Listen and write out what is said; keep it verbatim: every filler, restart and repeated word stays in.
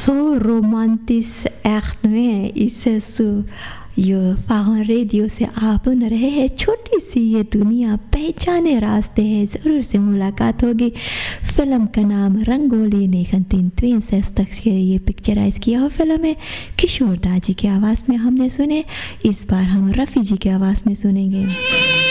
So romantisch, echt में इसे सु यो फाहन रेडियो से आप सुन रहे हैं छोटी सी ये दुनिया पहचाने रास्ते हैं ज़रूर से मुलाकात होगी। फिल्म का नाम रंगोली नेखनतीन ट्वीन तक से ये पिक्चराइज किया हुआ फिल्म है। किशोर दा जी की आवाज़ में हमने सुने, इस बार हम रफ़ी जी की आवाज़ में सुनेंगे।